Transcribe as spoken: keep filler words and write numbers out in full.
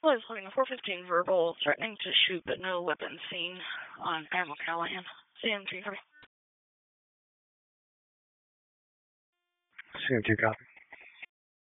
Was holding a four fifteen verbal, threatening to shoot, but no weapon seen on Admiral Callahan. C M two copy. C M two copy.